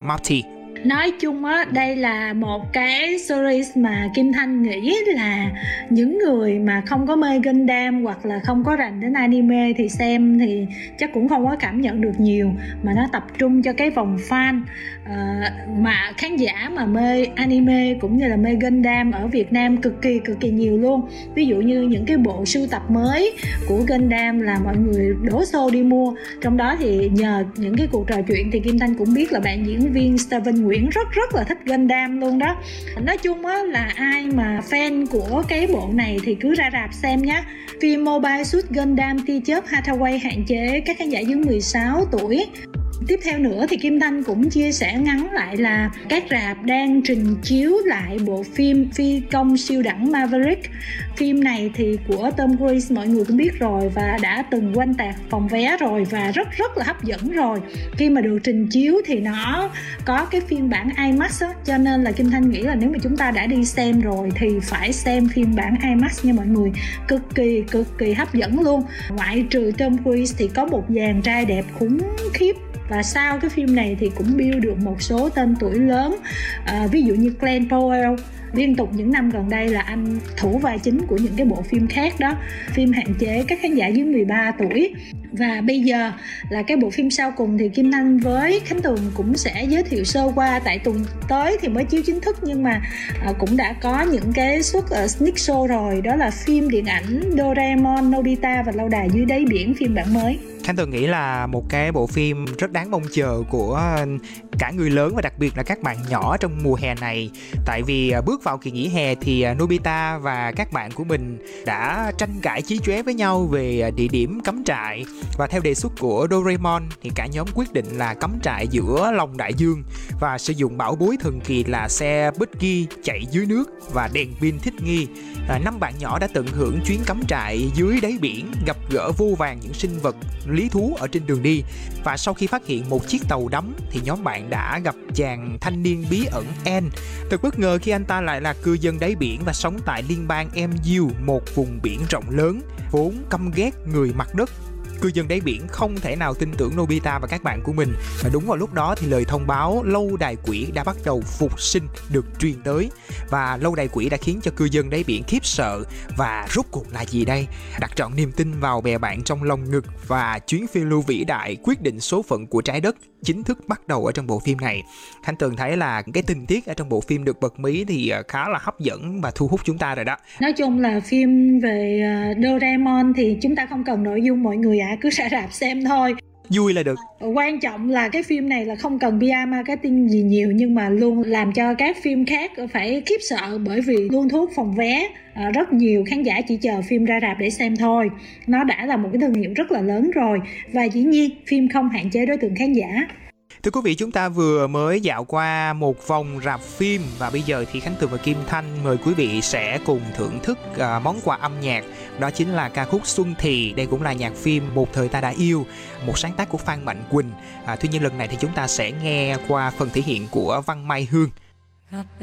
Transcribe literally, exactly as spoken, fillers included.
Marty. Nói chung á, đây là một cái series mà Kim Thanh nghĩ là những người mà không có mê Gundam hoặc là không có rành đến anime thì xem thì chắc cũng không có cảm nhận được nhiều, mà nó tập trung cho cái vòng fan uh, mà khán giả mà mê anime cũng như là mê Gundam ở Việt Nam cực kỳ cực kỳ nhiều luôn. Ví dụ như những cái bộ sưu tập mới của Gundam là mọi người đổ xô đi mua. Trong đó thì nhờ những cái cuộc trò chuyện thì Kim Thanh cũng biết là bạn diễn viên Steven Nguyễn rất rất là thích Gundam luôn đó. Nói chung á là ai mà fan của cái bộ này thì cứ ra rạp xem nhé. Phim Mobile Suit Gundam tia chớp Hathaway hạn chế các khán giả dưới mười sáu tuổi. Tiếp theo nữa thì Kim Thanh cũng chia sẻ ngắn lại là các rạp đang trình chiếu lại bộ phim Phi công siêu đẳng Maverick. Phim này thì của Tom Cruise mọi người cũng biết rồi và đã từng quanh tạc phòng vé rồi và rất rất là hấp dẫn rồi. Khi mà được trình chiếu thì nó có cái phiên bản IMAX á, cho nên là Kim Thanh nghĩ là nếu mà chúng ta đã đi xem rồi thì phải xem phiên bản IMAX nha mọi người. Cực kỳ cực kỳ hấp dẫn luôn. Ngoại trừ Tom Cruise thì có một dàn trai đẹp khủng khiếp. Và sau cái phim này thì cũng build được một số tên tuổi lớn, à, ví dụ như Glenn Powell. Liên tục những năm gần đây là anh thủ vai chính của những cái bộ phim khác đó. Phim hạn chế các khán giả dưới mười ba tuổi. Và bây giờ là cái bộ phim sau cùng thì Kim Thanh với Khánh Tường cũng sẽ giới thiệu sơ qua. Tại tuần tới thì mới chiếu chính thức nhưng mà à, cũng đã có những cái suất uh, sneak show rồi. Đó là phim điện ảnh Doraemon, Nobita và Lâu đài dưới đáy biển phiên bản mới. Khánh Tường nghĩ là một cái bộ phim rất đáng mong chờ của cả người lớn và đặc biệt là các bạn nhỏ trong mùa hè này. Tại vì bước vào kỳ nghỉ hè thì Nobita và các bạn của mình đã tranh cãi chí chóe với nhau về địa điểm cắm trại. Và theo đề xuất của Doraemon thì cả nhóm quyết định là cắm trại giữa lòng đại dương và sử dụng bảo bối thần kỳ là xe buggy chạy dưới nước và đèn pin thích nghi. À, năm bạn nhỏ đã tận hưởng chuyến cắm trại dưới đáy biển, gặp gỡ vô vàn những sinh vật lý thú ở trên đường đi. Và sau khi phát hiện một chiếc tàu đắm thì nhóm bạn đã gặp chàng thanh niên bí ẩn N. Thật bất ngờ khi anh ta lại là cư dân đáy biển và sống tại liên bang em u, một vùng biển rộng lớn vốn căm ghét người mặt đất. Cư dân đáy biển không thể nào tin tưởng Nobita và các bạn của mình. Và đúng vào lúc đó thì lời thông báo lâu đài quỷ đã bắt đầu phục sinh được truyền tới. Và lâu đài quỷ đã khiến cho cư dân đáy biển khiếp sợ. Và rốt cuộc là gì đây? Đặt trọn niềm tin vào bè bạn trong lòng ngực và chuyến phiêu lưu vĩ đại quyết định số phận của trái đất chính thức bắt đầu ở trong bộ phim này. Khánh Tường thấy là cái tình tiết ở trong bộ phim được bật mí thì khá là hấp dẫn và thu hút chúng ta rồi đó. Nói chung là phim về Doraemon thì chúng ta không cần nội dung mọi người ạ, à, cứ ra rạp xem thôi. Vui là được. Quan trọng là cái phim này là không cần pê e marketing gì nhiều nhưng mà luôn làm cho các phim khác phải khiếp sợ bởi vì luôn thu hút phòng vé. À, rất nhiều khán giả chỉ chờ phim ra rạp để xem thôi. Nó đã là một cái thương hiệu rất là lớn rồi. Và dĩ nhiên phim không hạn chế đối tượng khán giả. Thưa quý vị, chúng ta vừa mới dạo qua một vòng rạp phim và bây giờ thì Khánh Tường và Kim Thanh mời quý vị sẽ cùng thưởng thức uh, món quà âm nhạc. Đó chính là ca khúc Xuân Thì. Đây cũng là nhạc phim Một Thời Ta Đã Yêu, một sáng tác của Phan Mạnh Quỳnh. À, tuy nhiên lần này thì chúng ta sẽ nghe qua phần thể hiện của Văn Mai Hương.